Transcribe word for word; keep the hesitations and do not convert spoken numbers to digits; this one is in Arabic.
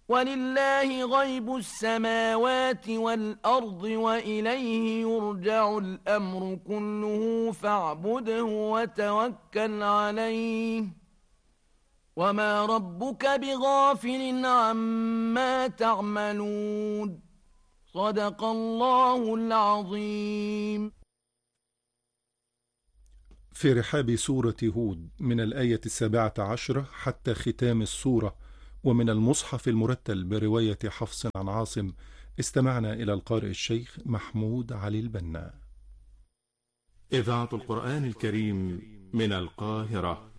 ولله غيب السماوات والأرض وإليه يرجع الأمر كله فاعبده وتوكل عليه وما ربك بغافل عما تعملون. صدق الله العظيم. في رحاب سورة هود من الآية السابعة عشرة حتى ختام السورة، ومن المصحف المرتل برواية حفص عن عاصم، استمعنا إلى القارئ الشيخ محمود علي البنا. إذاعة القرآن الكريم من القاهرة.